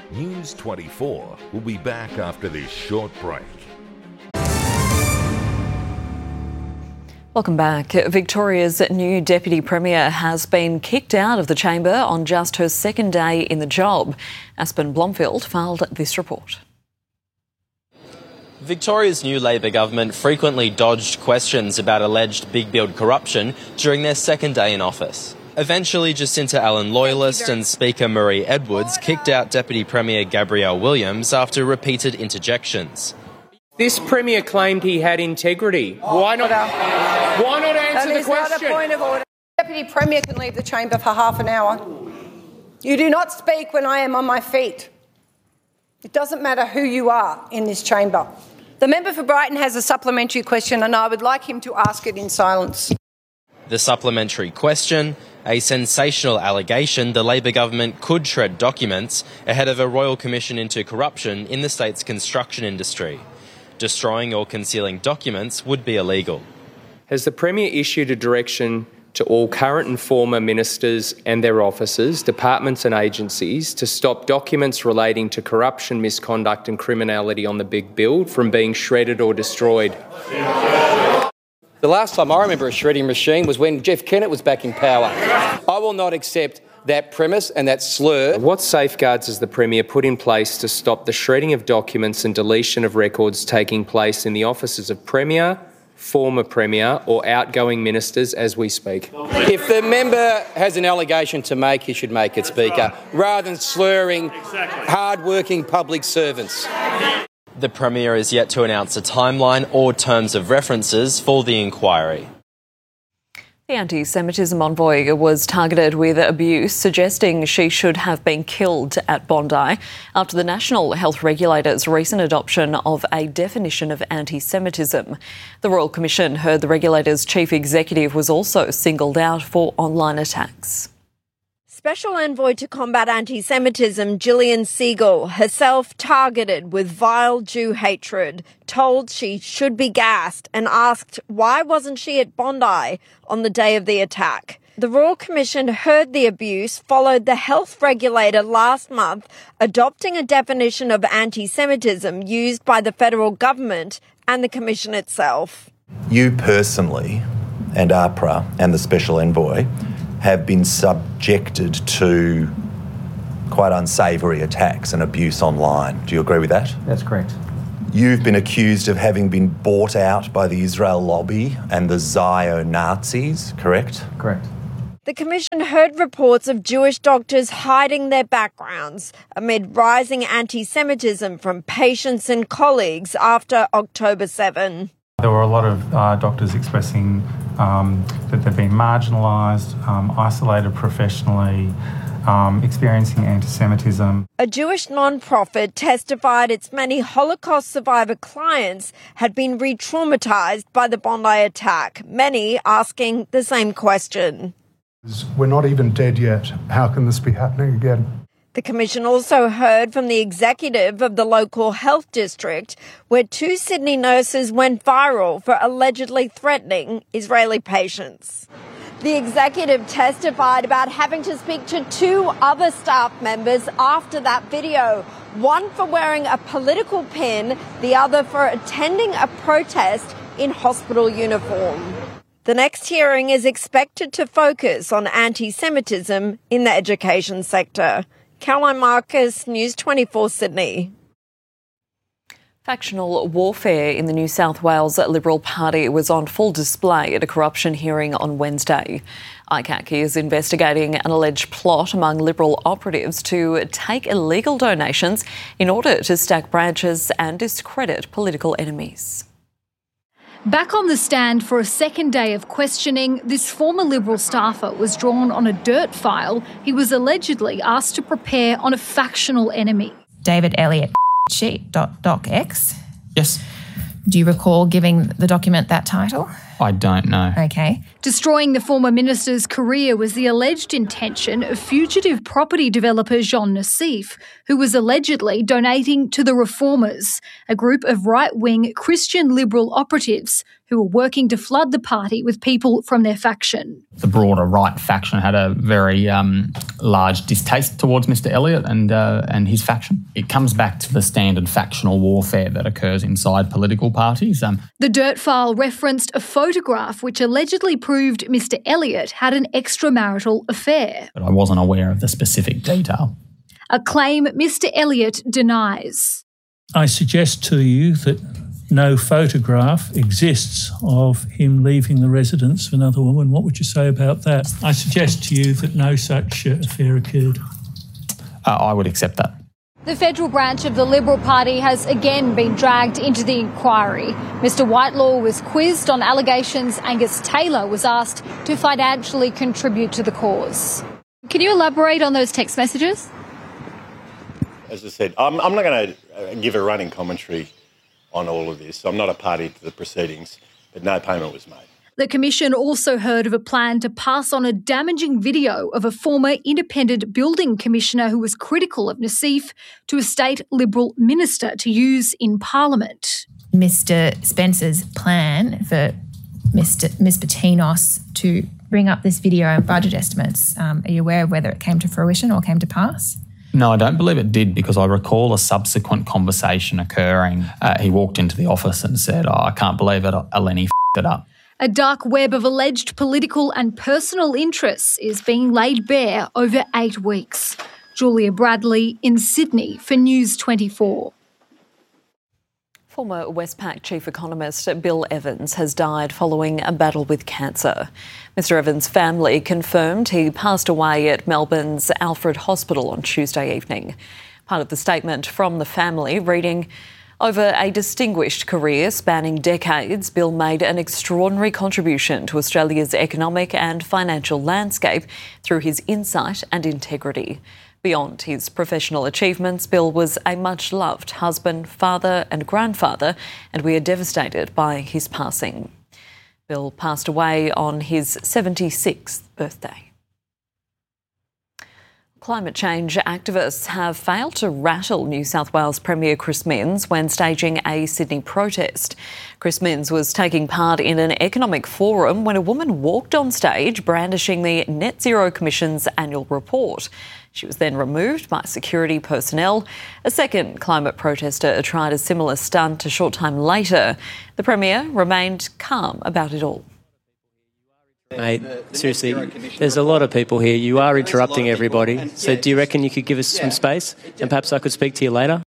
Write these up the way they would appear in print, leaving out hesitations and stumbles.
News 24 will be back after this short break. Welcome back. Victoria's new Deputy Premier has been kicked out of the chamber on just her second day in the job. Aspen Blomfield filed this report. Victoria's new Labor government frequently dodged questions about alleged big build corruption during their second day in office. Eventually, Jacinta Allen loyalist and Speaker Marie Edwards kicked out Deputy Premier Gabrielle Williams after repeated interjections. This Premier claimed he had integrity. Why not answer the question? Not a point of order. Deputy Premier can leave the chamber for half an hour. You do not speak when I am on my feet. It doesn't matter who you are in this chamber. The member for Brighton has a supplementary question and I would like him to ask it in silence. The supplementary question: a sensational allegation the Labor government could shred documents ahead of a royal commission into corruption in the state's construction industry. Destroying or concealing documents would be illegal. Has the Premier issued a direction to all current and former ministers and their officers, departments and agencies to stop documents relating to corruption, misconduct and criminality on the big build from being shredded or destroyed? The last time I remember a shredding machine was when Jeff Kennett was back in power. I will not accept that premise and that slur. What safeguards has the Premier put in place to stop the shredding of documents and deletion of records taking place in the offices of Premier, former Premier or outgoing ministers as we speak? If the member has an allegation to make, he should make it, Speaker, rather than slurring hard-working public servants. The Premier is yet to announce a timeline or terms of references for the inquiry. The anti-Semitism envoy was targeted with abuse, suggesting she should have been killed at Bondi after the National Health Regulator's recent adoption of a definition of anti-Semitism. The Royal Commission heard the regulator's chief executive was also singled out for online attacks. Special Envoy to Combat Anti-Semitism Gillian Siegel, herself targeted with vile Jew hatred, told she should be gassed and asked why wasn't she at Bondi on the day of the attack. The Royal Commission heard the abuse, followed the health regulator last month adopting a definition of anti-Semitism used by the federal government and the Commission itself. You personally and AHPRA and the Special Envoy have been subjected to quite unsavoury attacks and abuse online. Do you agree with that? That's correct. You've been accused of having been bought out by the Israel lobby and the Zio-Nazis, correct? Correct. The Commission heard reports of Jewish doctors hiding their backgrounds amid rising anti-Semitism from patients and colleagues after October 7. There were a lot of doctors expressing that they've been marginalised, isolated professionally, experiencing anti-Semitism. A Jewish non-profit testified its many Holocaust survivor clients had been re-traumatised by the Bondi attack, many asking the same question. We're not even dead yet. How can this be happening again? The Commission also heard from the executive of the local health district, where 2 Sydney nurses went viral for allegedly threatening Israeli patients. The executive testified about having to speak to 2 other staff members after that video, one for wearing a political pin, the other for attending a protest in hospital uniform. The next hearing is expected to focus on anti-Semitism in the education sector. Caroline Marcus, News 24 Sydney. Factional warfare in the New South Wales Liberal Party was on full display at a corruption hearing on Wednesday. ICAC is investigating an alleged plot among Liberal operatives to take illegal donations in order to stack branches and discredit political enemies. Back on the stand for a second day of questioning, this former Liberal staffer was drawn on a dirt file he was allegedly asked to prepare on a factional enemy. David Elliott, sheet.docx. Yes. Do you recall giving the document that title? I don't know. Okay. Destroying the former minister's career was the alleged intention of fugitive property developer Jean Nassif, who was allegedly donating to the Reformers, a group of right-wing Christian Liberal operatives who were working to flood the party with people from their faction. The broader right faction had a very large distaste towards Mr Elliott and his faction. It comes back to the standard factional warfare that occurs inside political parties. The Dirt file referenced a photograph which allegedly proved Mr Elliott had an extramarital affair. But I wasn't aware of the specific detail. A claim Mr Elliott denies. I suggest to you that no photograph exists of him leaving the residence of another woman. What would you say about that? I suggest to you that no such affair occurred. I would accept that. The federal branch of the Liberal Party has again been dragged into the inquiry. Mr Whitelaw was quizzed on allegations Angus Taylor was asked to financially contribute to the cause. Can you elaborate on those text messages? As I said, I'm not going to give a running commentary on all of this. I'm not a party to the proceedings, but no payment was made. The Commission also heard of a plan to pass on a damaging video of a former independent building commissioner who was critical of Nassif to a state Liberal minister to use in Parliament. Mr Spencer's plan for Ms Patinos to bring up this video and budget estimates, are you aware of whether it came to fruition or came to pass? No, I don't believe it did because I recall a subsequent conversation occurring. He walked into the office and said, I can't believe it, Eleni f***ed it up. A dark web of alleged political and personal interests is being laid bare over 8 weeks. Julia Bradley in Sydney for News 24. Former Westpac chief economist Bill Evans has died following a battle with cancer. Mr Evans' family confirmed he passed away at Melbourne's Alfred Hospital on Tuesday evening. Part of the statement from the family reading, over a distinguished career spanning decades, Bill made an extraordinary contribution to Australia's economic and financial landscape through his insight and integrity. Beyond his professional achievements, Bill was a much-loved husband, father and grandfather, and we are devastated by his passing. Bill passed away on his 76th birthday. Climate change activists have failed to rattle New South Wales Premier Chris Minns when staging a Sydney protest. Chris Minns was taking part in an economic forum when a woman walked on stage brandishing the Net Zero Commission's annual report. She was then removed by security personnel. A second climate protester tried a similar stunt a short time later. The Premier remained calm about it all. Mate, seriously, there's a lot of people here. You are interrupting everybody. So do you reckon you could give us some space and perhaps I could speak to you later?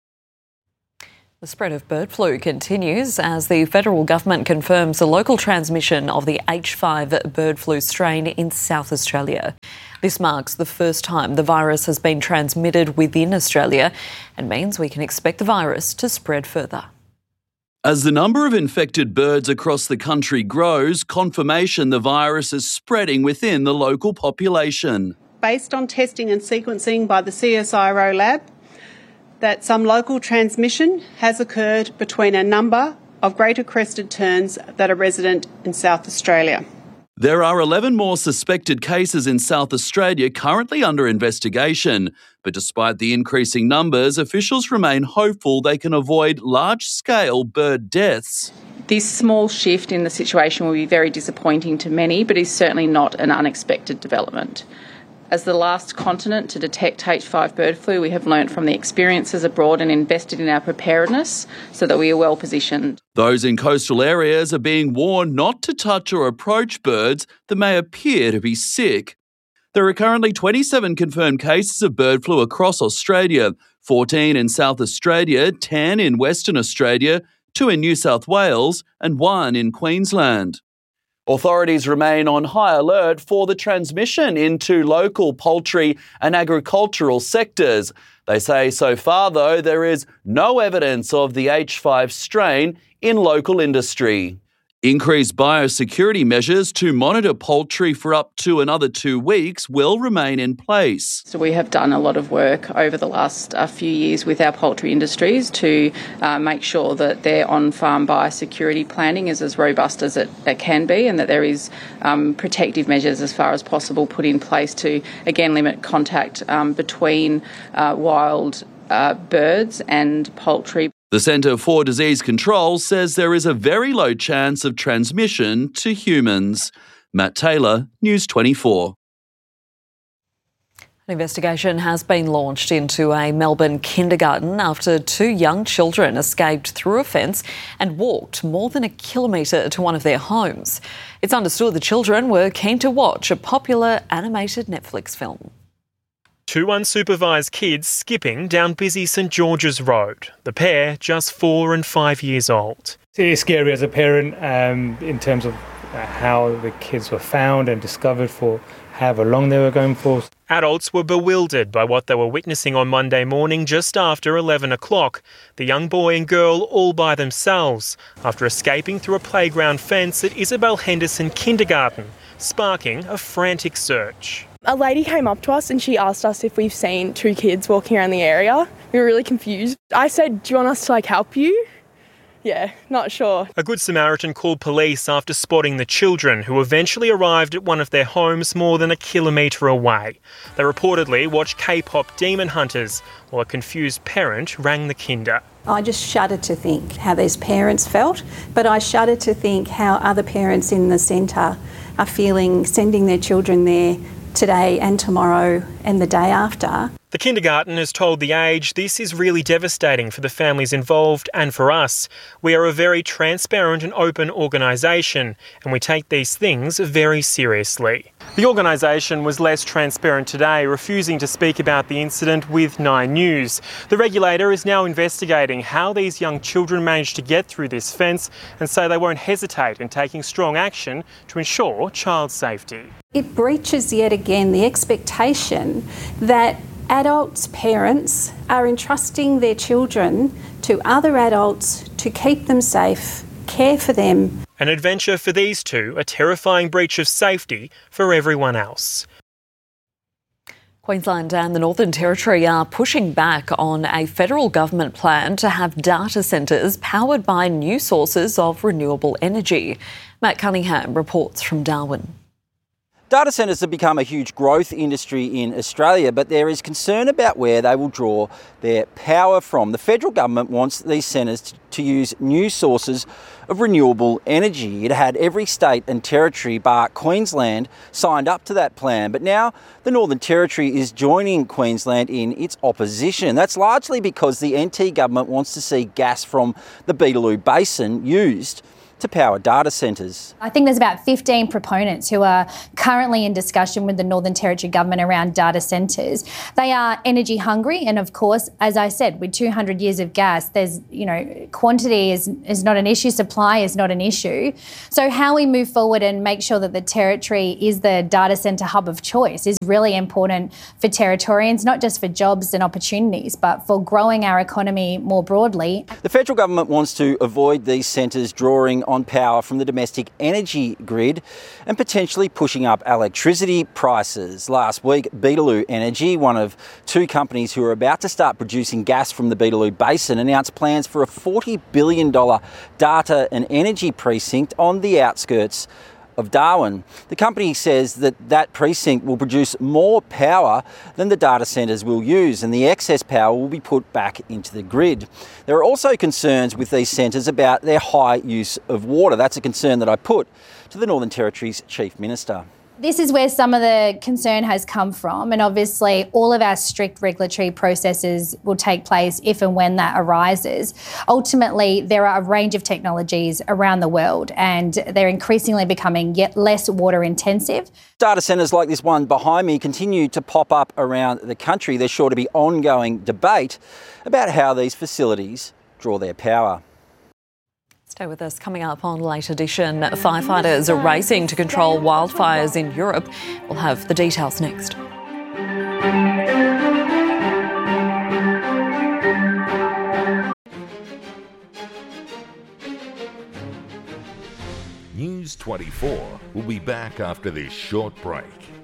The spread of bird flu continues as the federal government confirms the local transmission of the H5 bird flu strain in South Australia. This marks the first time the virus has been transmitted within Australia and means we can expect the virus to spread further. As the number of infected birds across the country grows, confirmation the virus is spreading within the local population. Based on testing and sequencing by the CSIRO lab, that some local transmission has occurred between a number of greater crested terns that are resident in South Australia. There are 11 more suspected cases in South Australia currently under investigation, but despite the increasing numbers, officials remain hopeful they can avoid large-scale bird deaths. This small shift in the situation will be very disappointing to many, but is certainly not an unexpected development. As the last continent to detect H5 bird flu, we have learnt from the experiences abroad and invested in our preparedness so that we are well positioned. Those in coastal areas are being warned not to touch or approach birds that may appear to be sick. There are currently 27 confirmed cases of bird flu across Australia, 14 in South Australia, 10 in Western Australia, 2 in New South Wales and 1 in Queensland. Authorities remain on high alert for the transmission into local poultry and agricultural sectors. They say so far, though, there is no evidence of the H5 strain in local industry. Increased biosecurity measures to monitor poultry for up to another 2 weeks will remain in place. So we have done a lot of work over the last few years with our poultry industries to make sure that their on-farm biosecurity planning is as robust as it can be, and that there is protective measures as far as possible put in place to, again, limit contact between wild birds and poultry. The Centre for Disease Control says there is a very low chance of transmission to humans. Matt Taylor, News 24. An investigation has been launched into a Melbourne kindergarten after 2 young children escaped through a fence and walked more than a kilometre to one of their homes. It's understood the children were keen to watch a popular animated Netflix film. 2 unsupervised kids skipping down busy St George's Road. The pair just 4 and 5 years old. It's scary as a parent in terms of how the kids were found and discovered for however long they were going for. Adults were bewildered by what they were witnessing on Monday morning just after 11 o'clock. The young boy and girl all by themselves after escaping through a playground fence at Isabel Henderson Kindergarten, sparking a frantic search. A lady came up to us and she asked us if we've seen 2 kids walking around the area. We were really confused. I said, "Do you want us to help you?" Yeah, not sure. A Good Samaritan called police after spotting the children, who eventually arrived at one of their homes more than a kilometre away. They reportedly watched K-pop Demon Hunters while a confused parent rang the kinder. I just shuddered to think how these parents felt, but I shuddered to think how other parents in the centre are feeling sending their children there today and tomorrow and the day after. The kindergarten has told The Age this is really devastating for the families involved and for us. We are a very transparent and open organisation, and we take these things very seriously. The organisation was less transparent today, refusing to speak about the incident with Nine News. The regulator is now investigating how these young children managed to get through this fence and say they won't hesitate in taking strong action to ensure child safety. It breaches yet again the expectation that adults, parents, are entrusting their children to other adults to keep them safe, care for them. An adventure for these 2, a terrifying breach of safety for everyone else. Queensland and the Northern Territory are pushing back on a federal government plan to have data centres powered by new sources of renewable energy. Matt Cunningham reports from Darwin. Data centres have become a huge growth industry in Australia, but there is concern about where they will draw their power from. The federal government wants these centres to use new sources of renewable energy. It had every state and territory bar Queensland signed up to that plan, but now the Northern Territory is joining Queensland in its opposition. That's largely because the NT government wants to see gas from the Beetaloo Basin used to power data centres. I think there's about 15 proponents who are currently in discussion with the Northern Territory government around data centres. They are energy hungry, and of course, as I said, with 200 years of gas, there's, quantity is not an issue, supply is not an issue. So how we move forward and make sure that the Territory is the data centre hub of choice is really important for Territorians, not just for jobs and opportunities, but for growing our economy more broadly. The federal government wants to avoid these centres drawing on power from the domestic energy grid and potentially pushing up electricity prices. Last week, Beetaloo Energy, one of 2 companies who are about to start producing gas from the Beetaloo Basin, announced plans for a $40 billion data and energy precinct on the outskirts of Darwin. The company says that precinct will produce more power than the data centres will use, and the excess power will be put back into the grid. There are also concerns with these centres about their high use of water. That's a concern that I put to the Northern Territory's Chief Minister. This is where some of the concern has come from, and obviously all of our strict regulatory processes will take place if and when that arises. Ultimately, there are a range of technologies around the world, and they're increasingly becoming yet less water intensive. Data centres like this one behind me continue to pop up around the country. There's sure to be ongoing debate about how these facilities draw their power. Stay with us. Coming up on Late Edition, firefighters are racing to control wildfires in Europe. We'll have the details next. News 24 will be back after this short break.